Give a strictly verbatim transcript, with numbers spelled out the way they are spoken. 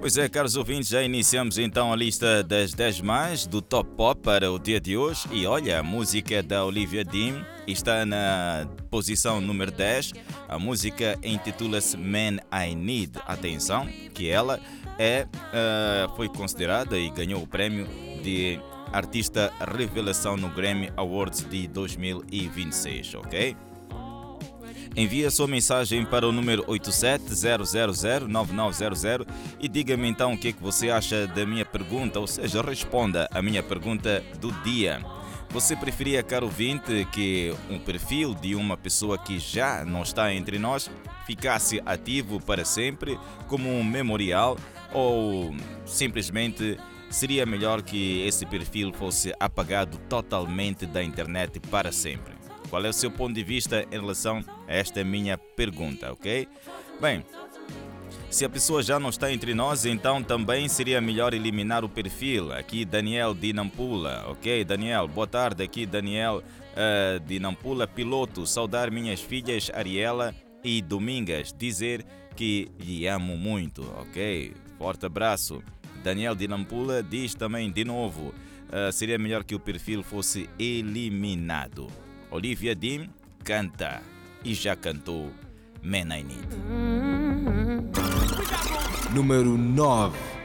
Pois é, caros ouvintes, já iniciamos então a lista das dez mais do Top Pop para o dia de hoje. E olha, a música da Olivia Dean está na posição número dez. A música intitula-se Man I Need. Atenção, que ela é, uh, foi considerada e ganhou o prémio de Artista Revelação no Grammy Awards de dois mil e vinte e seis, ok? Envie a sua mensagem para o número oito sete zero zero zero nove nove zero zero e diga-me então o que é que você acha da minha pergunta, ou seja, responda a minha pergunta do dia. Você preferia, caro ouvinte, que um perfil de uma pessoa que já não está entre nós ficasse ativo para sempre como um memorial, ou simplesmente seria melhor que esse perfil fosse apagado totalmente da internet para sempre? Qual é o seu ponto de vista em relação a esta minha pergunta, ok? Bem, se a pessoa já não está entre nós, então também seria melhor eliminar o perfil. Aqui Daniel de Nampula, ok? Daniel, boa tarde. Aqui Daniel uh, de Nampula, piloto. Saudar minhas filhas Ariela e Domingas. Dizer que lhe amo muito, ok? Forte abraço. Daniel de Nampula diz também de novo, uh, seria melhor que o perfil fosse eliminado. Olivia Dean canta e já cantou Man I Need. Número nove.